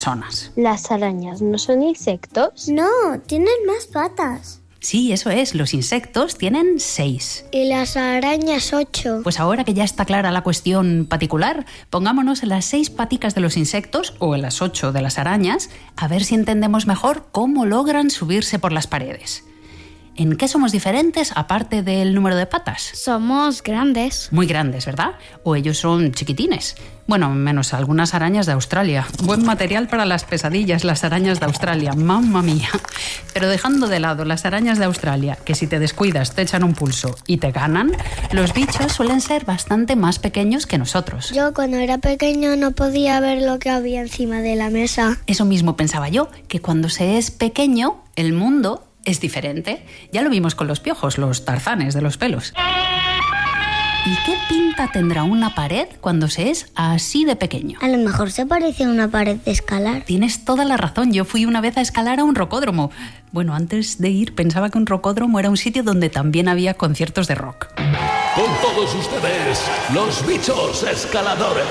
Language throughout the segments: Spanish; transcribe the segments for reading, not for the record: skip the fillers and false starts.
personas. ¿Las arañas no son insectos? No, tienen más patas. Sí, eso es, los insectos tienen 6. Y las arañas 8. Pues ahora que ya está clara la cuestión particular, pongámonos en las 6 paticas de los insectos o en las 8 de las arañas, a ver si entendemos mejor cómo logran subirse por las paredes. ¿En qué somos diferentes aparte del número de patas? Somos grandes. Muy grandes, ¿verdad? O ellos son chiquitines. Bueno, menos algunas arañas de Australia. Buen material para las pesadillas, las arañas de Australia. ¡Mamma mía! Pero dejando de lado las arañas de Australia, que si te descuidas te echan un pulso y te ganan, los bichos suelen ser bastante más pequeños que nosotros. Yo cuando era pequeño no podía ver lo que había encima de la mesa. Eso mismo pensaba yo, que cuando se es pequeño, el mundo es diferente. Ya lo vimos con los piojos, los tarzanes de los pelos. ¿Y qué pinta tendrá una pared cuando se es así de pequeño? A lo mejor se parece a una pared de escalar. Tienes toda la razón. Yo fui una vez a escalar a un rocódromo. Bueno, antes de ir pensaba que un rocódromo era un sitio donde también había conciertos de rock. Con todos ustedes, los bichos escaladores.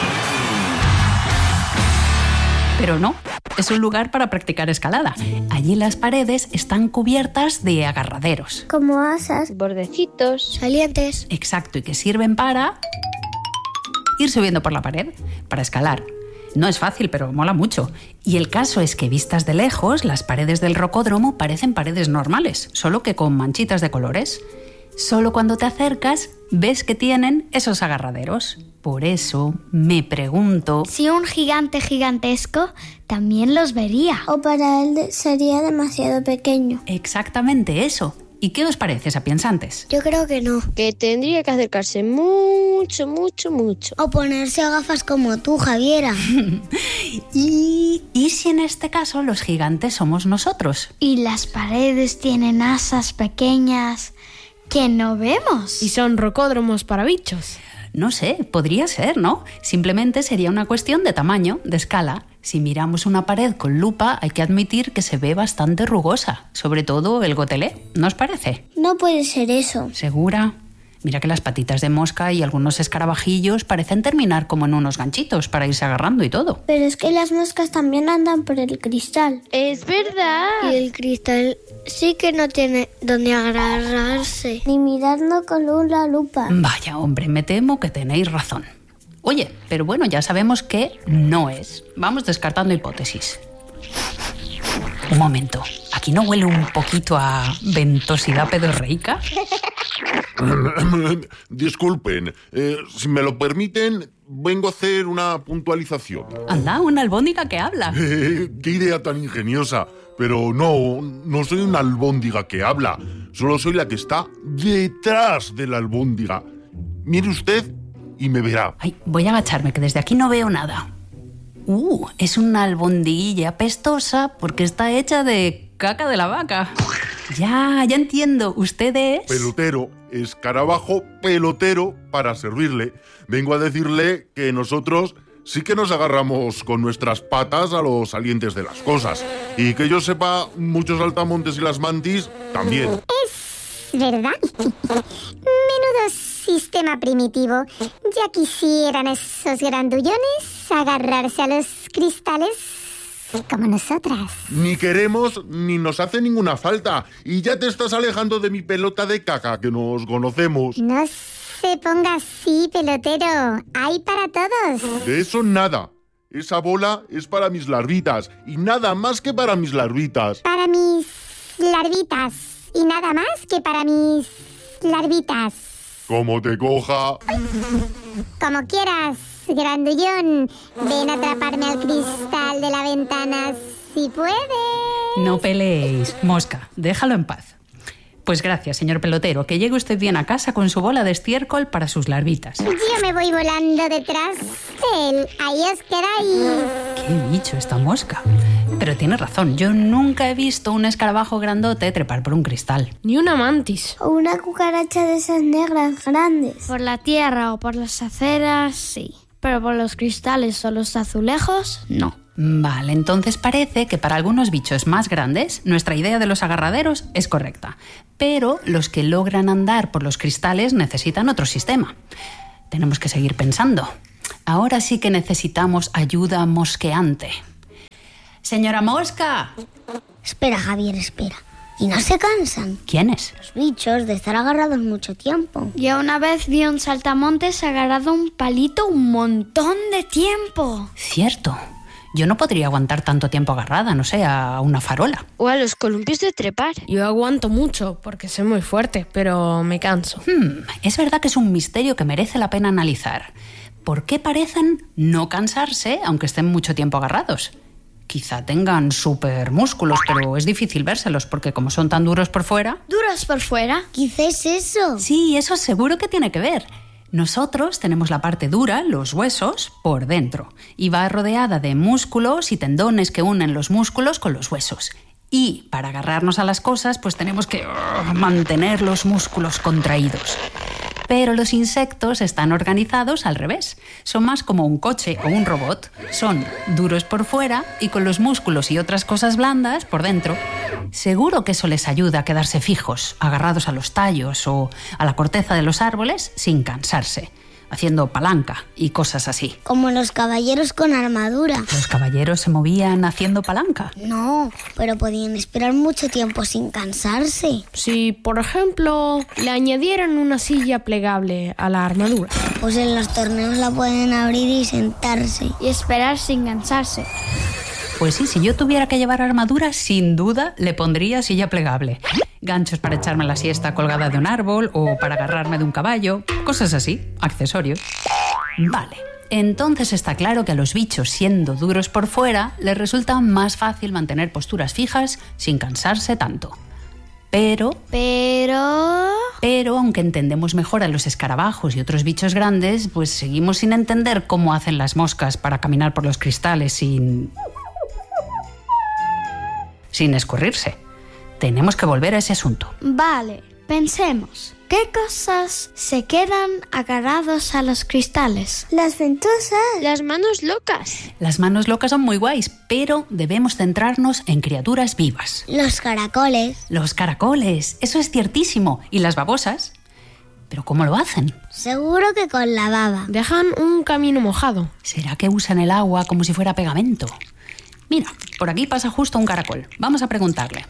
Pero no, es un lugar para practicar escalada. Allí las paredes están cubiertas de agarraderos. Como asas, bordecitos, salientes. Exacto, y que sirven para ir subiendo por la pared, para escalar. No es fácil, pero mola mucho. Y el caso es que vistas de lejos, las paredes del rocódromo parecen paredes normales, solo que con manchitas de colores. Solo cuando te acercas ves que tienen esos agarraderos. Por eso me pregunto si un gigante gigantesco también los vería. O para él sería demasiado pequeño. Exactamente eso. ¿Y qué os parece, sapiensantes? Yo creo que no. Que tendría que acercarse mucho, mucho, mucho. O ponerse gafas como tú, Javiera. ¿Y si en este caso los gigantes somos nosotros? Y las paredes tienen asas pequeñas que no vemos. Y son rocódromos para bichos. No sé, podría ser, ¿no? Simplemente sería una cuestión de tamaño, de escala. Si miramos una pared con lupa, hay que admitir que se ve bastante rugosa, sobre todo el gotelé, ¿no os parece? No puede ser eso. ¿Segura? Mira que las patitas de mosca y algunos escarabajillos parecen terminar como en unos ganchitos para irse agarrando y todo. Pero es que las moscas también andan por el cristal. Es verdad. Y el cristal sí que no tiene donde agarrarse, ni mirarlo con la lupa. Vaya, hombre, me temo que tenéis razón. Oye, pero bueno, ya sabemos que no es. Vamos descartando hipótesis. Un momento, ¿aquí no huele un poquito a ventosidad pedorreica? Disculpen, si me lo permiten, vengo a hacer una puntualización. Anda, una albóndiga que habla. ¡Qué idea tan ingeniosa! Pero no soy una albóndiga que habla. Solo soy la que está detrás de la albóndiga. Mire usted y me verá. Ay, voy a agacharme, que desde aquí no veo nada. Es una albondiguilla pestosa porque está hecha de caca de la vaca. Ya entiendo. ¿Usted es? Pelotero, escarabajo pelotero para servirle. Vengo a decirle que nosotros sí que nos agarramos con nuestras patas a los salientes de las cosas. Y que yo sepa, muchos saltamontes y las mantis también. Es verdad. Menudo sistema primitivo. Ya quisieran esos grandullones agarrarse a los cristales como nosotras. Ni queremos ni nos hace ninguna falta. Y ya te estás alejando de mi pelota de caca, que nos conocemos. No se ponga así, pelotero. Hay para todos. De eso nada. Esa bola es para mis larvitas. Y nada más que para mis larvitas. Para mis larvitas. Y nada más que para mis larvitas. Como te coja. Como quieras, grandullón. Ven a atraparme al cristal de la ventana si puedes. No peleéis, mosca, déjalo en paz. Pues gracias, señor pelotero, que llegue usted bien a casa con su bola de estiércol para sus larvitas. Yo me voy volando detrás de él. Ahí os quedáis. Qué bicho esta mosca. Pero tiene razón, yo nunca he visto un escarabajo grandote trepar por un cristal. Ni una mantis. O una cucaracha de esas negras grandes. Por la tierra o por las aceras, sí. Pero por los cristales o los azulejos, no. Vale, entonces parece que para algunos bichos más grandes nuestra idea de los agarraderos es correcta. Pero los que logran andar por los cristales necesitan otro sistema. Tenemos que seguir pensando. Ahora sí que necesitamos ayuda mosqueante. Señora Mosca. Espera, Javier, espera. ¿Y no se cansan? ¿Quiénes? Los bichos de estar agarrados mucho tiempo. Yo una vez vi un saltamontes agarrado a un palito un montón de tiempo. Cierto. Yo no podría aguantar tanto tiempo agarrada, no sé, a una farola. O a los columpios de trepar. Yo aguanto mucho porque soy muy fuerte, pero me canso. Es verdad que es un misterio que merece la pena analizar. ¿Por qué parecen no cansarse aunque estén mucho tiempo agarrados? Quizá tengan súper músculos, pero es difícil vérselos porque como son tan duros por fuera... ¿Duros por fuera? Quizá es eso. Sí, eso seguro que tiene que ver. Nosotros tenemos la parte dura, los huesos, por dentro, y va rodeada de músculos y tendones que unen los músculos con los huesos. Y para agarrarnos a las cosas, pues tenemos que mantener los músculos contraídos. Pero los insectos están organizados al revés. Son más como un coche o un robot. Son duros por fuera y con los músculos y otras cosas blandas por dentro. Seguro que eso les ayuda a quedarse fijos, agarrados a los tallos o a la corteza de los árboles sin cansarse, haciendo palanca y cosas así. Como los caballeros con armadura. ¿Los caballeros se movían haciendo palanca? No, pero podían esperar mucho tiempo sin cansarse. Si, por ejemplo, le añadieran una silla plegable a la armadura. Pues en los torneos la pueden abrir y sentarse. Y esperar sin cansarse. Pues sí, si yo tuviera que llevar armadura, sin duda le pondría silla plegable. Ganchos para echarme la siesta colgada de un árbol o para agarrarme de un caballo, cosas así, accesorios. Vale, entonces está claro que a los bichos, siendo duros por fuera, les resulta más fácil mantener posturas fijas sin cansarse tanto. Pero, aunque entendemos mejor a los escarabajos y otros bichos grandes, pues seguimos sin entender cómo hacen las moscas para caminar por los cristales sin escurrirse. Tenemos que volver a ese asunto. Vale, pensemos. ¿Qué cosas se quedan agarrados a los cristales? Las ventosas. Las manos locas. Las manos locas son muy guays, pero debemos centrarnos en criaturas vivas. Los caracoles. Los caracoles, eso es ciertísimo. ¿Y las babosas? ¿Pero cómo lo hacen? Seguro que con la baba. Dejan un camino mojado. ¿Será que usan el agua como si fuera pegamento? Mira, por aquí pasa justo un caracol. Vamos a preguntarle.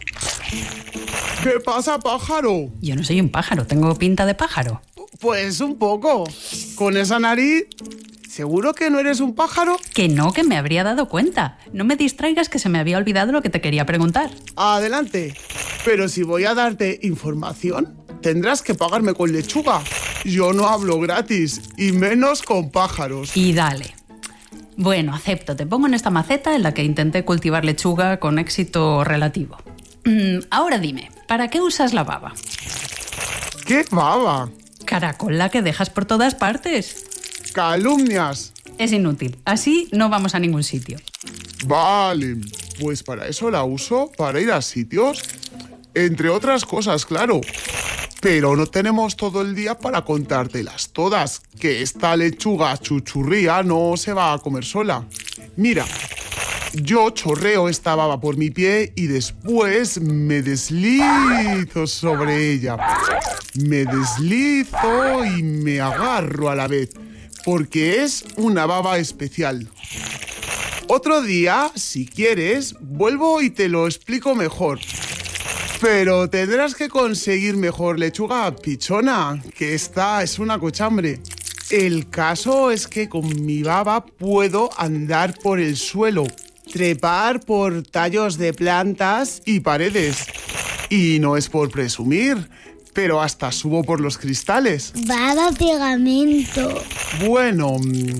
¿Qué pasa, pájaro? Yo no soy un pájaro, tengo pinta de pájaro. Pues un poco. Con esa nariz, ¿seguro que no eres un pájaro? Que no, que me habría dado cuenta. No me distraigas, que se me había olvidado lo que te quería preguntar. Adelante. Pero si voy a darte información, tendrás que pagarme con lechuga. Yo no hablo gratis, y menos con pájaros. Y dale. Bueno, acepto. Te pongo en esta maceta en la que intenté cultivar lechuga con éxito relativo. Ahora dime, ¿para qué usas la baba? ¿Qué baba? Caracol, la que dejas por todas partes. Calumnias. Es inútil. Así no vamos a ningún sitio. Vale, pues para eso la uso, para ir a sitios. Entre otras cosas, claro. Pero no tenemos todo el día para contártelas todas, que esta lechuga chuchurría no se va a comer sola. Mira, yo chorreo esta baba por mi pie y después me deslizo sobre ella. Me deslizo y me agarro a la vez, porque es una baba especial. Otro día, si quieres, vuelvo y te lo explico mejor. Pero tendrás que conseguir mejor lechuga pichona, que esta es una cochambre. El caso es que con mi baba puedo andar por el suelo, trepar por tallos de plantas y paredes. Y no es por presumir, pero hasta subo por los cristales. Baba pegamento. Bueno,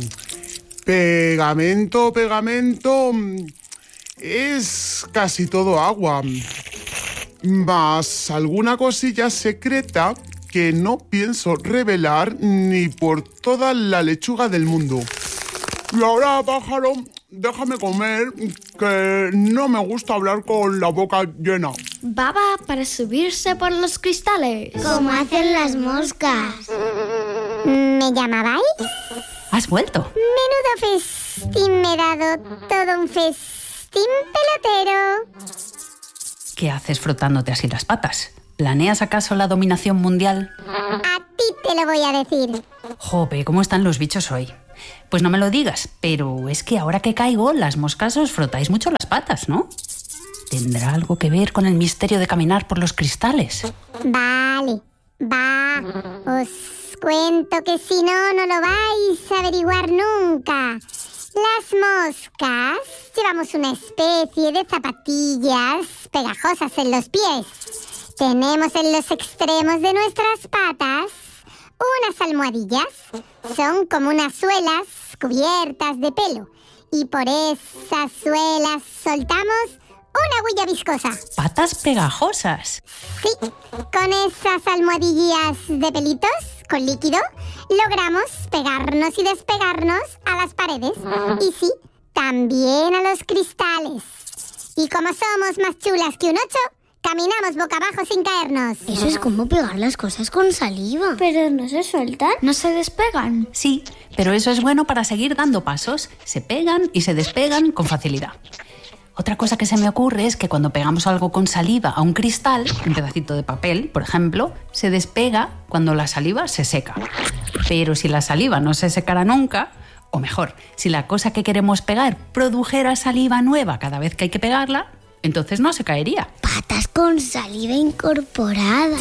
pegamento, es casi todo agua. Más alguna cosilla secreta que no pienso revelar ni por toda la lechuga del mundo. Y ahora, pájaro, déjame comer, que no me gusta hablar con la boca llena. Baba para subirse por los cristales. Como hacen las moscas. ¿Me llamabais? ¿Has vuelto? Menudo festín me he dado, todo un festín pelotero. ¿Qué haces frotándote así las patas? ¿Planeas acaso la dominación mundial? A ti te lo voy a decir. Jope, ¿cómo están los bichos hoy? Pues no me lo digas, pero es que ahora que caigo, las moscas os frotáis mucho las patas, ¿no? ¿Tendrá algo que ver con el misterio de caminar por los cristales? Vale, os cuento que si no, no lo vais a averiguar nunca. Las moscas llevamos una especie de zapatillas pegajosas en los pies. Tenemos en los extremos de nuestras patas unas almohadillas. Son como unas suelas cubiertas de pelo. Y por esas suelas soltamos una huella viscosa. ¿Patas pegajosas? Sí, con esas almohadillas de pelitos, con líquido, logramos pegarnos y despegarnos a las paredes. Y sí, también a los cristales. Y como somos más chulas que un 8, caminamos boca abajo sin caernos. Eso es como pegar las cosas con saliva. Pero no se sueltan, no se despegan. Sí, pero eso es bueno para seguir dando pasos. Se pegan y se despegan con facilidad. Otra cosa que se me ocurre es que cuando pegamos algo con saliva a un cristal, un pedacito de papel, por ejemplo, se despega cuando la saliva se seca. Pero si la saliva no se secara nunca, o mejor, si la cosa que queremos pegar produjera saliva nueva cada vez que hay que pegarla, entonces no se caería. Patas con saliva incorporada.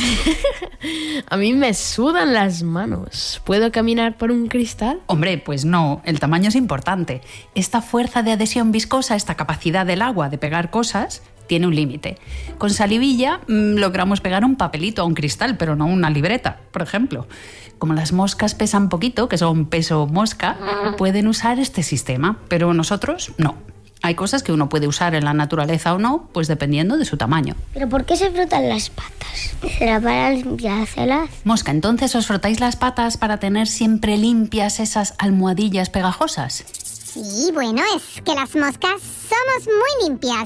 A mí me sudan las manos. ¿Puedo caminar por un cristal? Hombre, pues no, el tamaño es importante. Esta fuerza de adhesión viscosa, esta capacidad del agua de pegar cosas, tiene un límite. Con salivilla logramos pegar un papelito a un cristal, pero no una libreta, por ejemplo. Como las moscas pesan poquito, que son peso mosca, pueden usar este sistema, pero nosotros no. Hay cosas que uno puede usar en la naturaleza o no, pues dependiendo de su tamaño. ¿Pero por qué se frotan las patas? ¿Será para limpiárselas? Mosca, ¿entonces os frotáis las patas para tener siempre limpias esas almohadillas pegajosas? Sí, bueno, es que las moscas somos muy limpias.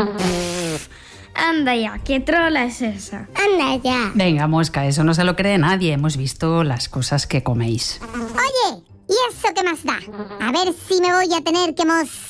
Anda ya, ¿qué trola es esa? Anda ya. Venga, Mosca, eso no se lo cree nadie. Hemos visto las cosas que coméis. Oye, ¿y eso qué más da? A ver si me voy a tener que mosquear.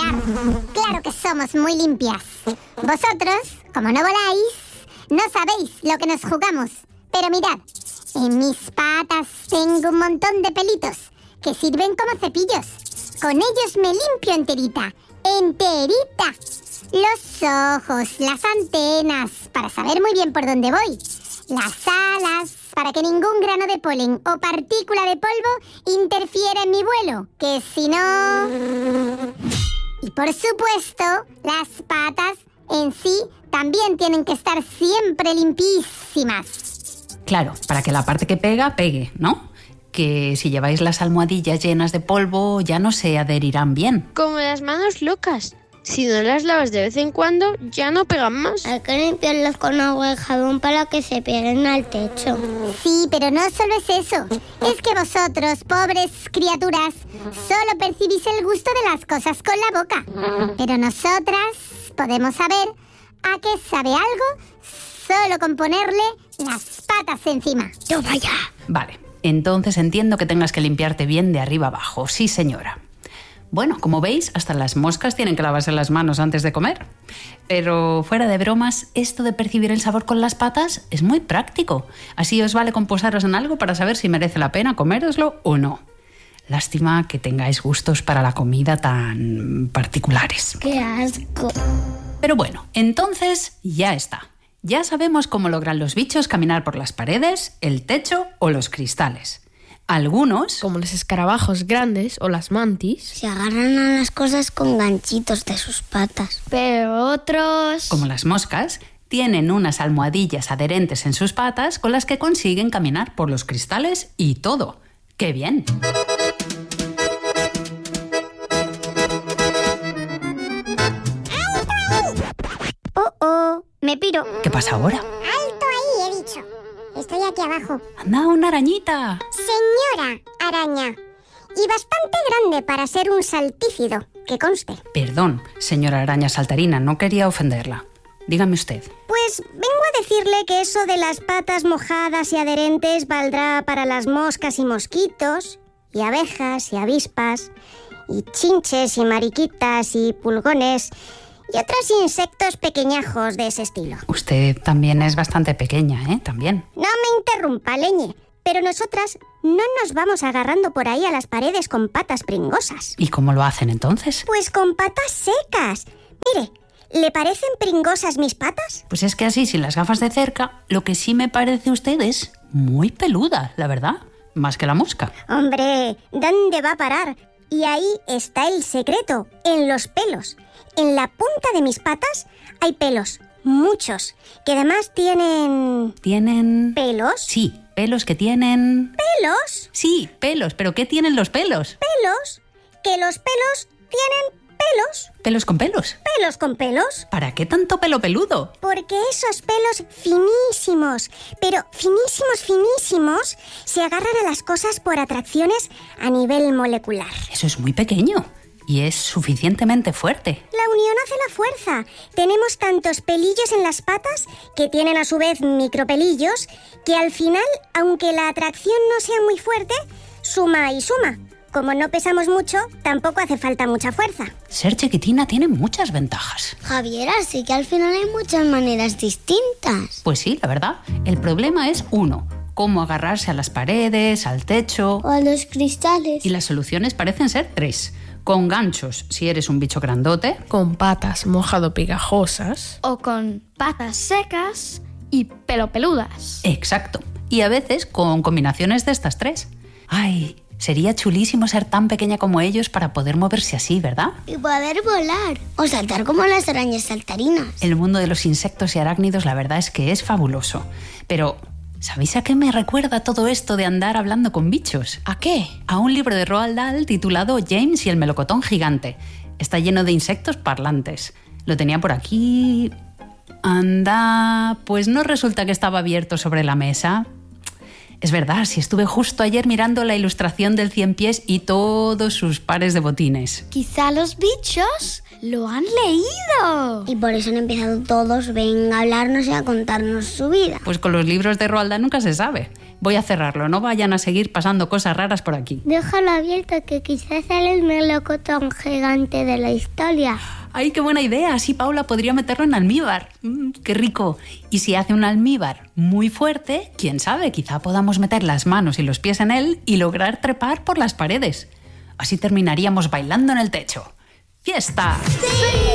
Claro que somos muy limpias. Vosotros, como no voláis, no sabéis lo que nos jugamos. Pero mirad, en mis patas tengo un montón de pelitos que sirven como cepillos. Con ellos me limpio enterita. ¡Enterita! Los ojos, las antenas, para saber muy bien por dónde voy. Las alas, para que ningún grano de polen o partícula de polvo interfiera en mi vuelo, que si no... Y por supuesto, las patas en sí también tienen que estar siempre limpísimas. Claro, para que la parte que pega, pegue, ¿no? Que si lleváis las almohadillas llenas de polvo ya no se adherirán bien. Como las manos locas. Si no las lavas de vez en cuando, ya no pegan más. Hay que limpiarlas con agua y jabón para que se peguen al techo. Sí, pero no solo es eso. Es que vosotros, pobres criaturas, solo percibís el gusto de las cosas con la boca. Pero nosotras podemos saber a qué sabe algo solo con ponerle las patas encima. ¡Toma ya! Vale, entonces entiendo que tengas que limpiarte bien de arriba abajo. Sí, señora. Bueno, como veis, hasta las moscas tienen que lavarse las manos antes de comer. Pero fuera de bromas, esto de percibir el sabor con las patas es muy práctico. Así os vale con posaros en algo para saber si merece la pena coméroslo o no. Lástima que tengáis gustos para la comida tan particulares. ¡Qué asco! Pero bueno, entonces ya está. Ya sabemos cómo logran los bichos caminar por las paredes, el techo o los cristales. Algunos, como los escarabajos grandes o las mantis, se agarran a las cosas con ganchitos de sus patas. Pero otros, como las moscas, tienen unas almohadillas adherentes en sus patas con las que consiguen caminar por los cristales y todo. ¡Qué bien! Me piro. ¿Qué pasa ahora? ¡Alto ahí, he dicho! Estoy aquí abajo. ¡Anda, una arañita! Señora araña. Y bastante grande para ser un saltífido, que conste. Perdón, señora araña saltarina, no quería ofenderla. Dígame usted. Pues vengo a decirle que eso de las patas mojadas y adherentes valdrá para las moscas y mosquitos, y abejas y avispas, y chinches y mariquitas y pulgones, y otros insectos pequeñajos de ese estilo. Usted también es bastante pequeña, ¿eh? También. No me interrumpa, leñe. Pero nosotras no nos vamos agarrando por ahí a las paredes con patas pringosas. ¿Y cómo lo hacen entonces? Pues con patas secas. Mire, ¿le parecen pringosas mis patas? Pues es que así, sin las gafas de cerca, lo que sí me parece usted es muy peluda, la verdad. Más que la mosca. Hombre, ¿dónde va a parar? Y ahí está el secreto, en los pelos. En la punta de mis patas hay pelos, muchos, que además tienen... ¿Tienen? ¿Pelos? Sí, pelos que tienen... ¿Pelos? Sí, pelos, pero ¿qué tienen los pelos? ¿Pelos? Que los pelos tienen pelos. ¿Pelos con pelos? ¿Pelos con pelos? ¿Para qué tanto pelo peludo? Porque esos pelos finísimos, pero finísimos, se agarran a las cosas por atracciones a nivel molecular. Eso es muy pequeño y es suficientemente fuerte. La unión hace la fuerza. Tenemos tantos pelillos en las patas, que tienen a su vez micropelillos, que al final, aunque la atracción no sea muy fuerte, suma y suma. Como no pesamos mucho, tampoco hace falta mucha fuerza. Ser chiquitina tiene muchas ventajas. Javier, así que al final hay muchas maneras distintas. Pues sí, la verdad. El problema es, 1, cómo agarrarse a las paredes, al techo... O a los cristales. Y las soluciones parecen ser 3. Con ganchos, si eres un bicho grandote. Con patas mojado pegajosas. O con patas secas y peludas. Exacto. Y a veces con combinaciones de estas 3. ¡Ay! Sería chulísimo ser tan pequeña como ellos para poder moverse así, ¿verdad? Y poder volar. O saltar como las arañas saltarinas. El mundo de los insectos y arácnidos, la verdad es que es fabuloso. Pero, ¿sabéis a qué me recuerda todo esto de andar hablando con bichos? ¿A qué? A un libro de Roald Dahl titulado James y el melocotón gigante. Está lleno de insectos parlantes. Lo tenía por aquí... Anda, pues no resulta que estaba abierto sobre la mesa. Es verdad, si estuve justo ayer mirando la ilustración del 100 pies y todos sus pares de botines. Quizá los bichos lo han leído. Y por eso han empezado todos, venga a hablarnos y a contarnos su vida. Pues con los libros de Roald Dahl nunca se sabe. Voy a cerrarlo, no vayan a seguir pasando cosas raras por aquí. Déjalo abierto, que quizás sale el melocotón gigante de la historia. ¡Ay, qué buena idea! Así Paula podría meterlo en almíbar. ¡Qué rico! Y si hace un almíbar muy fuerte, quién sabe, quizá podamos meter las manos y los pies en él y lograr trepar por las paredes. Así terminaríamos bailando en el techo. ¡Fiesta! ¡Sí!